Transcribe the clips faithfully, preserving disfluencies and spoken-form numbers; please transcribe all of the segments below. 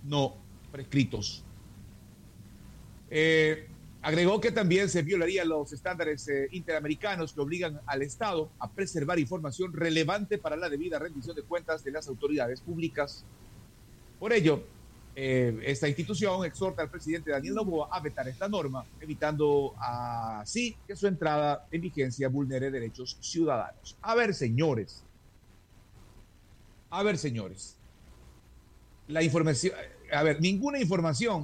no prescritos. Eh, agregó que también se violarían los estándares eh, interamericanos que obligan al Estado a preservar información relevante para la debida rendición de cuentas de las autoridades públicas. Por ello, eh, esta institución exhorta al presidente Daniel Noboa a vetar esta norma, evitando así que su entrada en vigencia vulnere derechos ciudadanos. A ver, señores, a ver, señores, la información, a ver, ninguna información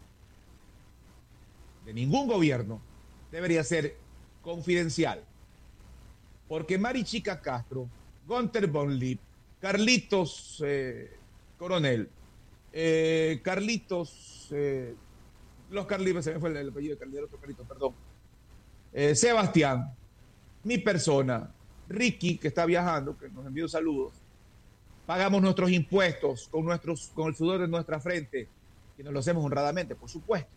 de ningún gobierno debería ser confidencial, porque Mari Chica Castro, Gunter von Lipp, Carlitos eh, Coronel, eh, Carlitos, eh, los Carlitos, se me fue el, el apellido de Carlitos, otro Carlitos, perdón, eh, Sebastián, mi persona, Ricky, que está viajando, que nos envió saludos, pagamos nuestros impuestos con, nuestros, con el sudor de nuestra frente, y nos lo hacemos honradamente, por supuesto.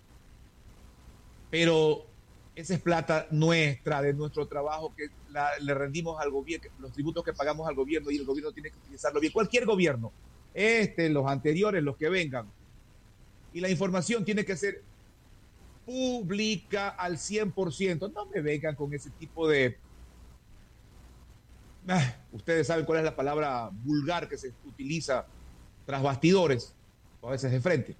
Pero esa es plata nuestra, de nuestro trabajo, que la, le rendimos al gobierno, los tributos que pagamos al gobierno, y el gobierno tiene que utilizarlo bien. Cualquier gobierno, este, los anteriores, los que vengan. Y la información tiene que ser pública al cien por ciento. No me vengan con ese tipo de... Ah, ustedes saben cuál es la palabra vulgar que se utiliza tras bastidores, o a veces de frente.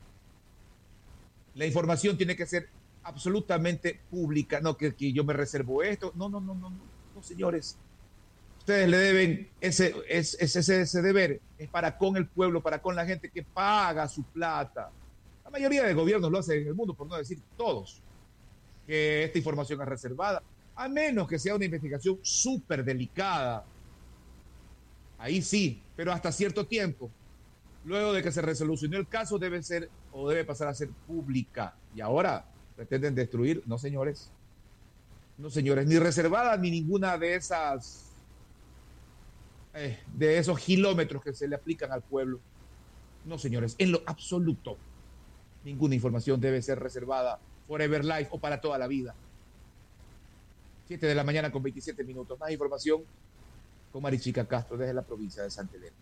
La información tiene que ser absolutamente pública, no que, que yo me reservo esto, no, no, no, no, no, no, señores, ustedes le deben ese, ese, ese, ese deber, es para con el pueblo, para con la gente que paga su plata. La mayoría de gobiernos lo hacen en el mundo, por no decir todos, que esta información es reservada, a menos que sea una investigación súper delicada, ahí sí, pero hasta cierto tiempo. Luego de que se resolucionó el caso, debe ser o debe pasar a ser pública. Y ahora pretenden destruir, no señores, no señores, ni reservada ni ninguna de esas, eh, de esos kilómetros que se le aplican al pueblo. No señores, en lo absoluto, ninguna información debe ser reservada forever life o para toda la vida. siete de la mañana con veintisiete minutos. Más información con Marichica Castro desde la provincia de Santa Elena.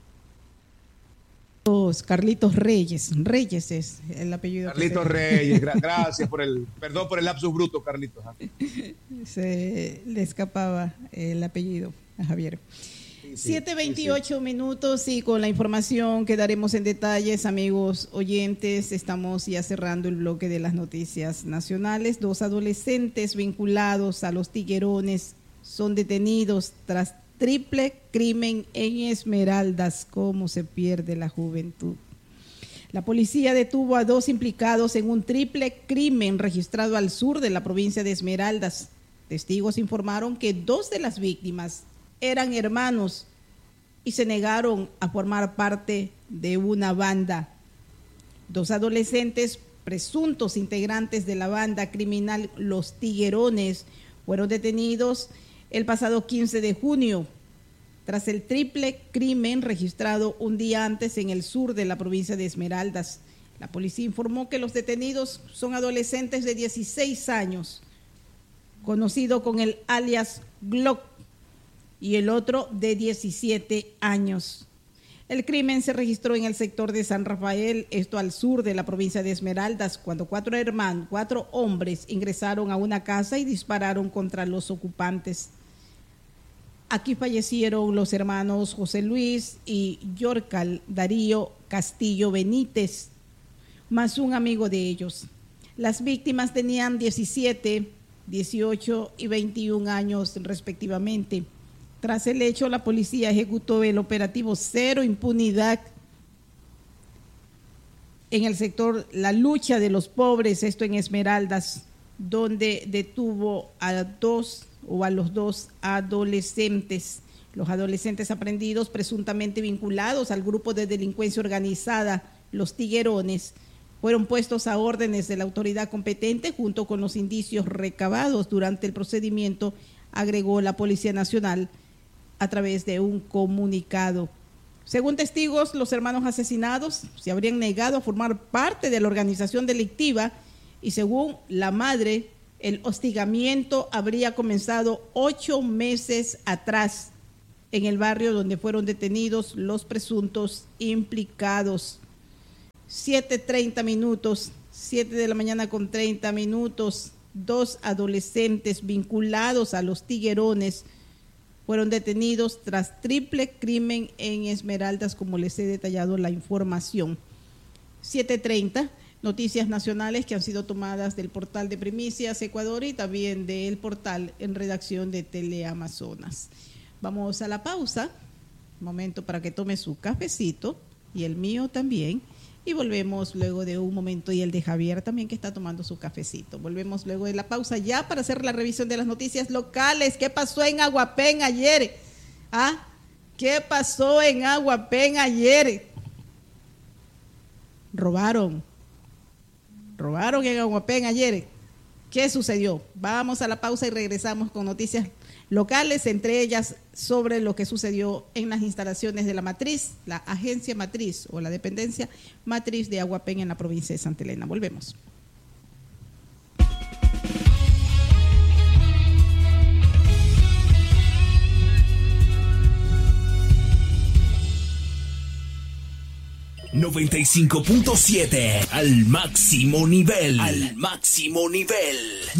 Carlitos Reyes, Reyes es el apellido. Carlitos Reyes, gra- gracias por el, perdón por el lapsus bruto, Carlitos. Se le escapaba el apellido a Javier. Sí, sí, siete veintiocho sí, sí. minutos y con la información que daremos en detalles, amigos oyentes, estamos ya cerrando el bloque de las noticias nacionales. Dos adolescentes vinculados a los tiguerones son detenidos tras triple crimen en Esmeraldas. ¿Cómo se pierde la juventud? La policía detuvo a dos implicados en un triple crimen registrado al sur de la provincia de Esmeraldas. Testigos informaron que dos de las víctimas eran hermanos y se negaron a formar parte de una banda. Dos adolescentes, presuntos integrantes de la banda criminal Los Tiguerones, fueron detenidos el pasado quince de junio, tras el triple crimen registrado un día antes en el sur de la provincia de Esmeraldas. La policía informó que los detenidos son adolescentes de dieciséis años, conocido con el alias Glock, y el otro de diecisiete años. El crimen se registró en el sector de San Rafael, esto al sur de la provincia de Esmeraldas, cuando cuatro hermanos, cuatro hombres ingresaron a una casa y dispararon contra los ocupantes. Aquí fallecieron los hermanos José Luis y Yorcal Darío Castillo Benítez, más un amigo de ellos. Las víctimas tenían diecisiete, dieciocho y veintiún años respectivamente. Tras el hecho, la policía ejecutó el operativo Cero Impunidad en el sector La Lucha de los Pobres, esto en Esmeraldas, donde detuvo a dos o a los dos adolescentes. Los adolescentes aprendidos, presuntamente vinculados al grupo de delincuencia organizada Los Tiguerones, fueron puestos a órdenes de la autoridad competente junto con los indicios recabados durante el procedimiento, agregó la Policía Nacional a través de un comunicado. Según testigos, los hermanos asesinados se habrían negado a formar parte de la organización delictiva y según la madre, el hostigamiento habría comenzado ocho meses atrás en el barrio donde fueron detenidos los presuntos implicados. siete treinta minutos, siete de la mañana con treinta minutos, dos adolescentes vinculados a los tiguerones fueron detenidos tras triple crimen en Esmeraldas, como les he detallado la información. siete treinta, noticias nacionales que han sido tomadas del portal de Primicias Ecuador y también del portal en redacción de Teleamazonas. Vamos a la pausa, momento para que tome su cafecito y el mío también, y volvemos luego de un momento, y el de Javier también, que está tomando su cafecito. Volvemos luego de la pausa ya para hacer la revisión de las noticias locales. ¿Qué pasó en Aguapén ayer? ¿Ah? ¿Qué pasó en Aguapén ayer? Robaron. Robaron en Aguapén ayer. ¿Qué sucedió? Vamos a la pausa y regresamos con noticias locales, entre ellas sobre lo que sucedió en las instalaciones de la matriz, la agencia matriz o la dependencia matriz de Aguapén en la provincia de Santa Elena. Volvemos. noventa y cinco punto siete al máximo nivel. Al máximo nivel.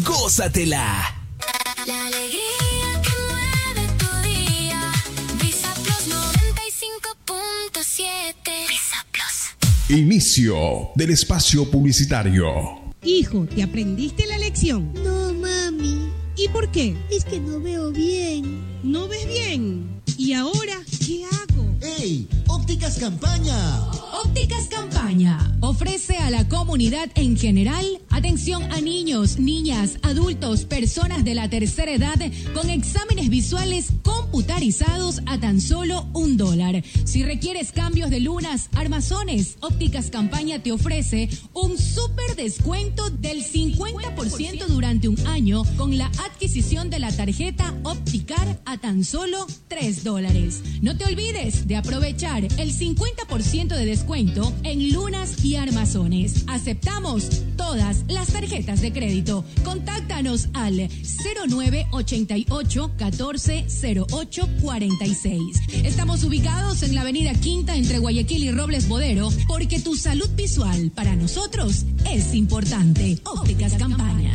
Gózatela. La alegría que mueve tu día. Visa Plus noventa y cinco punto siete. Visa Plus. Inicio del espacio publicitario. Hijo, ¿te aprendiste la lección? No, mami. ¿Y por qué? Es que no veo bien. ¿No ves bien? ¿Y ahora qué hago? ¡Ey! ¡Ópticas Campaña! Ópticas Campaña ofrece a la comunidad en general atención a niños, niñas, adultos, personas de la tercera edad con exámenes visuales computarizados a tan solo un dólar. Si requieres cambios de lunas, armazones, Ópticas Campaña te ofrece un súper descuento del cincuenta por ciento durante un año con la adquisición de la tarjeta Opticar a tan solo tres dólares. No te olvides de aprovechar el cincuenta por ciento de descuento en lunas y armazones. Aceptamos todas las tarjetas de crédito. Contáctanos al cero nueve ochenta y ocho catorce cero ocho cuarenta y seis. Estamos ubicados en la avenida Quinta entre Guayaquil y Robles Bodero, porque tu salud visual para nosotros es importante. Ópticas Campaña.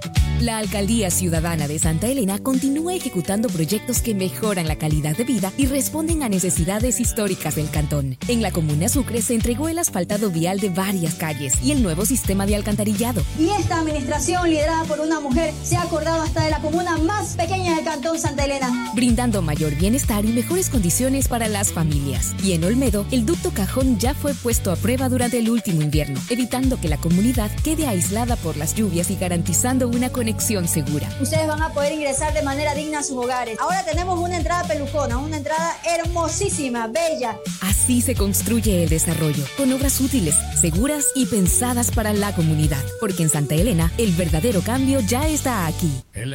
La Alcaldía Ciudadana de Santa Elena continúa ejecutando proyectos que mejoran la calidad de vida y responden a necesidades históricas del cantón. En la comuna Sucre se entregó el asfaltado vial de varias calles y el nuevo sistema de alcantarillado. Y esta administración, liderada por una mujer, se ha acordado hasta de la comuna más pequeña del cantón Santa Elena, brindando mayor bienestar y mejores condiciones para las familias. Y en Olmedo, el ducto Cajón ya fue puesto a prueba durante el último invierno, evitando que la comunidad quede aislada por las lluvias y garantizando una conexión segura. Ustedes van a poder ingresar de manera digna a sus hogares. Ahora tenemos una entrada pelucona, una entrada hermosísima, bella. Así se construye el desarrollo, con obras útiles, seguras y pensadas para la comunidad. Porque en Santa Elena, el verdadero cambio ya está aquí.